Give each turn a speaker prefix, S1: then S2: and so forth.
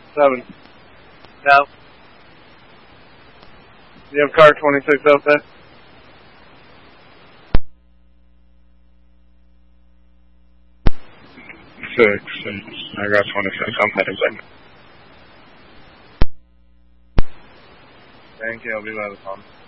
S1: 7. No. You have car 26 out there?
S2: 6. I got 26. I'm heading back.
S1: Thank you. I'll be by the phone.